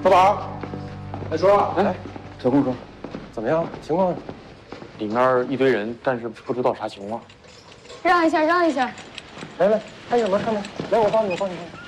老板，哎叔， 哎，小公说，怎么样？情况？ 里面一堆人，但是不知道啥情况。 让一下，让一下。 来，看见没？看见？来，我帮你。